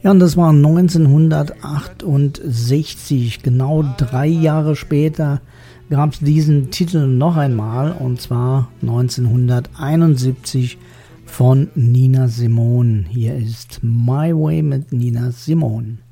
Ja, und das war 1968, genau 3 Jahre später gab es diesen Titel noch einmal, und zwar 1971 von Nina Simone. Hier ist My Way mit Nina Simone.